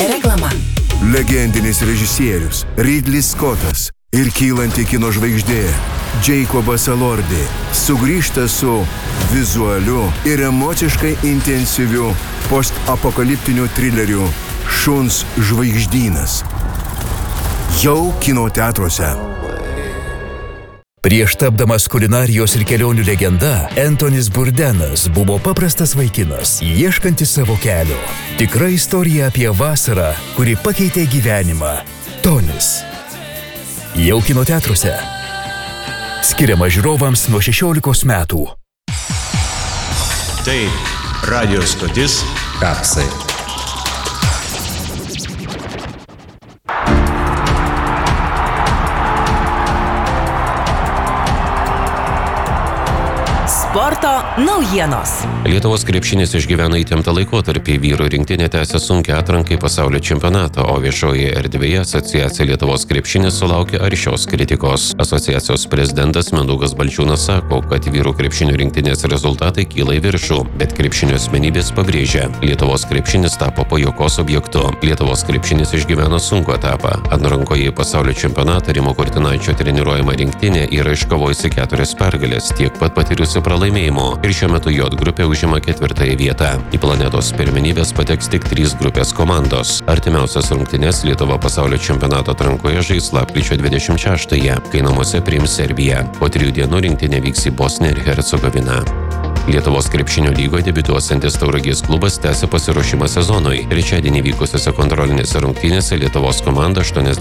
Reklama. Legendinis režisierius Ridley Scottas ir kylanti kino žvaigždė Jacobas Elordi sugrįžta su vizualiu ir emociškai intensyviu post-apokaliptiniu trileriu Šuns žvaigždynas. Jau kino teatruose. Prieš tapdamas kulinarijos ir kelionių legenda, Antonis Bourdain buvo paprastas vaikinas, ieškantis savo kelio. Tikra istorija apie vasarą, kuri pakeitė gyvenimą. Tonis. Jau kino teatruose. Skiriama žiūrovams nuo 16 metų. Tai radio stotis Kapsai. Sporto naujienos. Lietuvos krepšinis išgyvena įtemptą laikotarpį. Vyrų rinktinė tęsia sunkią atranką į pasaulio čempionatą, o viešoje erdvėje asociacija Lietuvos krepšinis sulaukė aršios kritikos. Asociacijos prezidentas Mindaugas Balčiūnas sako, kad vyrų krepšinio rinktinės rezultatai kyla į viršų, bet krepšinio asmenybės pabrėžia. Lietuvos krepšinis tapo pajuokos objektu. Lietuvos krepšinis išgyvena sunkų etapą. Atrankoje į pasaulio čempionatą Rimo Kurtinaičio treniruojama rinktinė yra iškovojusi 4 pergalės, tiek pat patyrusi pralaimėjimų ir šiuo metu J grupė užima 4 vietą. Į planetos pirmenybės pateks tik 3 grupės komandos. Artimiausias rungtynes Lietuva pasaulio čempionato atrankoje žais lapkričio 26-ąją, kai namuose priims Serbiją. Po 3 dienų rinktinė vyks į Bosniją ir Hercegoviną. Lietuvos krepšinio lygoje debiutuosiantis Tauragės klubas tęsia pasiruošimą sezonui. Trečiadienį vykusiose kontrolinėse rungtynėse Lietuvos komanda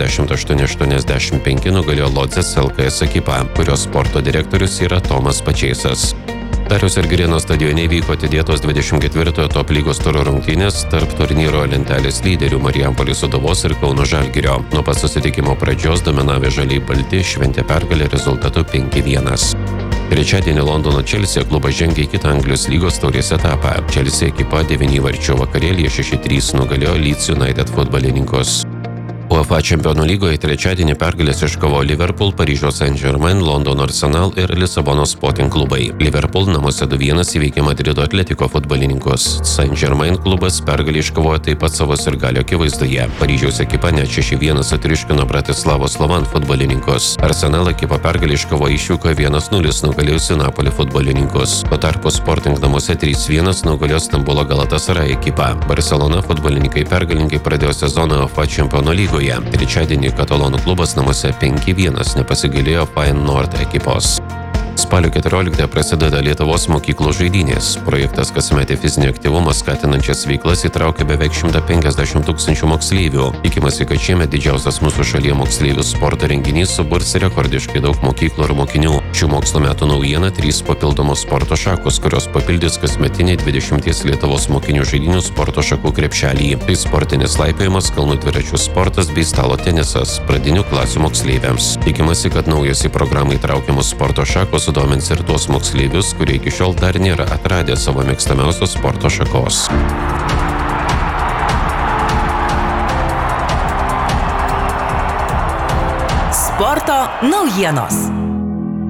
88-85 nugalėjo Lodzės LKS ekipą, kurios sporto direktorius yra Tomas Pačėsas. Dariaus ir Girėno stadione vyko atidėtos 24-ojo top lygos turo rungtynės tarp turnyro lentelės lyderių Marijampolės Sūduvos ir Kauno Žalgirio. Nuo pat susitikimo pradžios dominavę žaliai balti šventė pergalę rezultatu 5-1. Trečiadienį Londono Chelsea klubas žengė į kitą Anglijos lygos taurės etapą. Chelsea ekipa 9 įvarčių vakarėlyje 6-3 nugalėjo Leeds United futbolininkus. UEFA Čempionų lygoje trečiadienį pergalės iškovojo Liverpool, Paryžiaus Saint-Germain, Londono Arsenal ir Lisabonos Sporting klubai. Liverpool namuose 2-1 įveikė Madrido Atletico futbolininkus. Saint-Germain klubas pergalę iškovojo taip pat savo sirgalio akivaizdoje. Paryžiaus ekipa net 6-1 sutriuškino Bratislavos Slovan futbolininkus. Arsenal ekipa pergalę iškovojo išvykoje 1-0 nugalėjusi Napoli futbolininkus. Tuo tarpu Sporting namuose 3-1 nugalėjo Stambulo Galatasaray ekipą. Barcelona futbolininkai pergalingai pradėjo sezoną UEFA Čempionų lygoje. Trečiadienį katalonų klubas namuose 5-1 nepasigailėjo Feyenoord ekipos. Spalio 14 prasideda Lietuvos mokyklų žaidynės. Projektas kasmetį fizinį aktyvumą skatinančias veiklas įtraukia beveik 150 000 moksleivių. Tikimasi, kad šiemet didžiausias mūsų šalyje moksleivių sporto renginys suburs rekordiškai daug mokyklų ir mokinių. Šių mokslo metų naujiena 3 papildomos sporto šakos, kurios papildys kasmetinį 20 Lietuvos mokinių žaidynių sporto šakų krepšelį. Tai sportinis laipiojimas, kalnų dviračių sportas bei stalo tenisas pradinių klasių moksleiviams. Tikimasi, kad naujos į programą įtraukiamos sporto šakos sudomins ir tuos moksleivius, kurie iki šiol dar nėra atradę savo mėgstamiausios sporto šakos. Sporto naujienos.